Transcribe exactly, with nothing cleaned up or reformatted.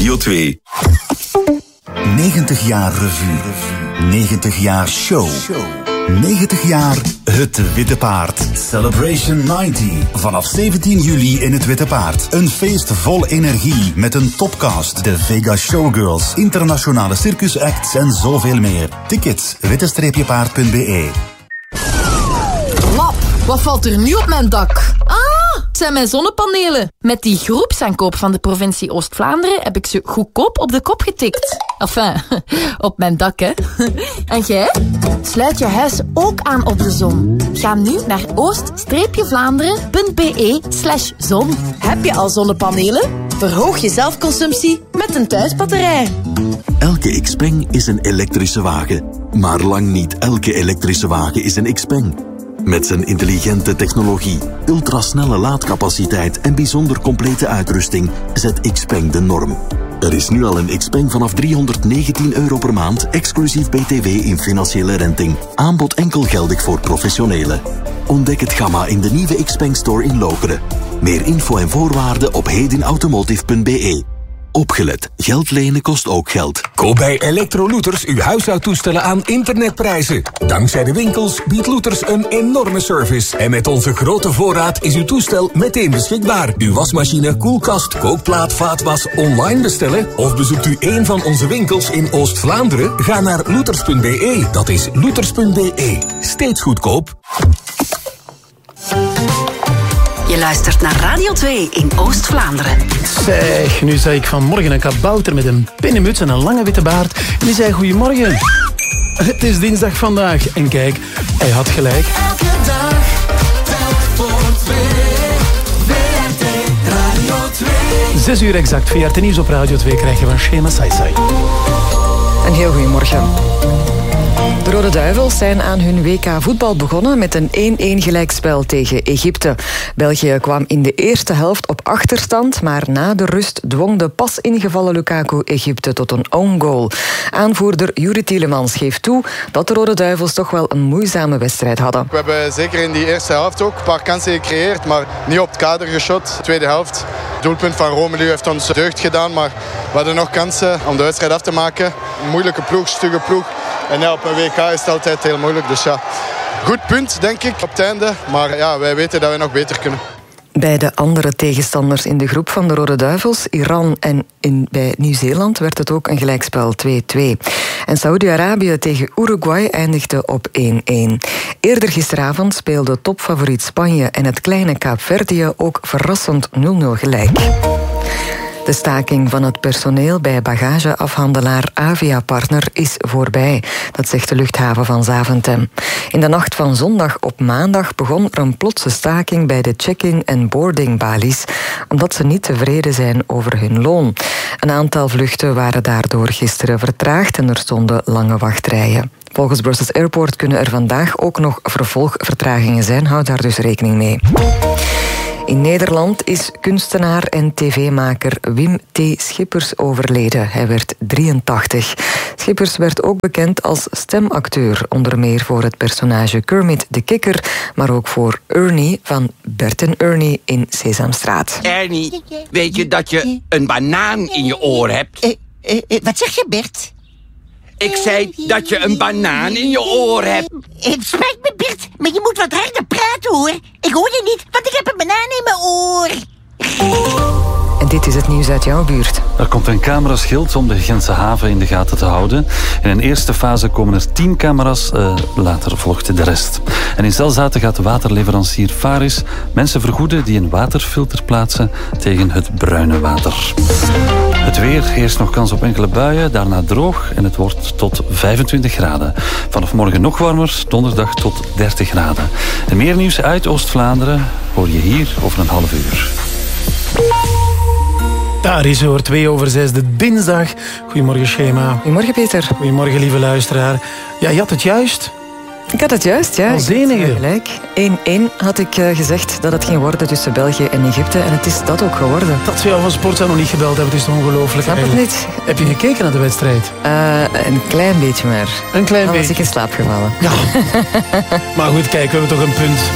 Radio twee. negentig jaar revue. negentig jaar show. negentig jaar Het Witte Paard. Celebration negentig. Vanaf zeventien juli in Het Witte Paard. Een feest vol energie met een topcast. De Vega Showgirls, internationale circusacts en zoveel meer. Tickets witte paard punt b e. Lap, wat valt er nu op mijn dak? Ah, het zijn mijn zonnepanelen. Met die groepsaankoop van de provincie Oost-Vlaanderen heb ik ze goedkoop op de kop getikt. Enfin, op mijn dak, hè. En jij? Sluit je huis ook aan op de zon. Ga nu naar oost-vlaanderen punt b e slash zon. Heb je al zonnepanelen? Verhoog je zelfconsumptie met een thuisbatterij. Elke Xpeng is een elektrische wagen. Maar lang niet elke elektrische wagen is een Xpeng. Met zijn intelligente technologie, ultrasnelle laadcapaciteit en bijzonder complete uitrusting zet Xpeng de norm. Er is nu al een Xpeng vanaf driehonderdnegentien euro per maand, exclusief B T W in financiële renting. Aanbod enkel geldig voor professionelen. Ontdek het gamma in de nieuwe Xpeng Store in Lokeren. Meer info en voorwaarden op hedinautomotive punt b e. Opgelet, geld lenen kost ook geld. Koop bij Electro-Looters uw huishoudtoestellen aan internetprijzen. Dankzij de winkels biedt Looters een enorme service. En met onze grote voorraad is uw toestel meteen beschikbaar. Uw wasmachine, koelkast, kookplaat, vaatwas online bestellen? Of bezoekt u een van onze winkels in Oost-Vlaanderen? Ga naar looters punt b e. Dat is looters punt b e. Steeds goedkoop. Je luistert naar Radio twee in Oost-Vlaanderen. Zeg, nu zag ik vanmorgen een kabouter met een pinnenmuts en een lange witte baard. En die zei goedemorgen. Het is dinsdag vandaag. En kijk, hij had gelijk. Elke dag, telk voor twee. V R T Radio twee. Zes uur exact. V R T Nieuws op Radio twee krijg je van Shema Saisai. Een heel goedemorgen. De Rode Duivels zijn aan hun W K voetbal begonnen met een één-één gelijkspel tegen Egypte. België kwam in de eerste helft op achterstand, maar na de rust dwong de pas ingevallen Lukaku Egypte tot een own goal. Aanvoerder Juri Tielemans geeft toe dat de Rode Duivels toch wel een moeizame wedstrijd hadden. We hebben zeker in die eerste helft ook een paar kansen gecreëerd, maar niet op het kader geschot. Tweede helft, het doelpunt van Romelu heeft ons deugd gedaan, maar we hadden nog kansen om de wedstrijd af te maken. Een moeilijke ploeg, stugge ploeg. En ja, op een W K is het altijd heel moeilijk. Dus ja, goed punt, denk ik, op het einde. Maar ja, wij weten dat we nog beter kunnen. Bij de andere tegenstanders in de groep van de Rode Duivels, Iran en in, bij Nieuw-Zeeland, werd het ook een gelijkspel twee-twee. En Saoedi-Arabië tegen Uruguay eindigde op één-één. Eerder gisteravond speelden topfavoriet Spanje en het kleine Kaapverdië ook verrassend nul-nul gelijk. De staking van het personeel bij bagageafhandelaar Avia Partner is voorbij. Dat zegt de luchthaven van Zaventem. In de nacht van zondag op maandag begon er een plotse staking bij de check-in en boardingbalies, omdat ze niet tevreden zijn over hun loon. Een aantal vluchten waren daardoor gisteren vertraagd en er stonden lange wachtrijen. Volgens Brussels Airport kunnen er vandaag ook nog vervolgvertragingen zijn. Houd daar dus rekening mee. In Nederland is kunstenaar en tv-maker Wim T. Schippers overleden. Hij werd drieëntachtig. Schippers werd ook bekend als stemacteur, onder meer voor het personage Kermit de Kikker, maar ook voor Ernie van Bert en Ernie in Sesamstraat. Ernie, weet je dat je een banaan in je oor hebt? Uh, uh, uh, wat zeg je, Bert? Ik zei dat je een banaan in je oor hebt. Het spijt me, Bert, maar je moet wat harder praten, hoor. Ik hoor je niet, want ik heb een banaan in mijn oor. En dit is het nieuws uit jouw buurt. Er komt een cameraschild om de Gentse haven in de gaten te houden. In een eerste fase komen er tien camera's, uh, later volgt de rest. En in Zelzaten gaat de waterleverancier Faris mensen vergoeden die een waterfilter plaatsen tegen het bruine water. Het weer, eerst nog kans op enkele buien, daarna droog en het wordt tot vijfentwintig graden. Vanaf morgen nog warmer, donderdag tot dertig graden. En meer nieuws uit Oost-Vlaanderen hoor je hier over een half uur. Daar is hoor, twee over zes, de dinsdag. Goedemorgen, Schema. Goedemorgen, Peter. Goedemorgen, lieve luisteraar. Ja, je had het juist. Ik had het juist, ja. Als enige. Gelijk. één-één had ik uh, gezegd dat het ging worden tussen België en Egypte. En het is dat ook geworden. Dat ze jou van Sport nog niet gebeld hebben, het is toch ongelooflijk. Snap het niet. Heb je gekeken naar de wedstrijd? Uh, een klein beetje maar. Een klein Dan beetje. was ik in slaap gevallen. Ja. Maar goed, kijk, we hebben toch een punt.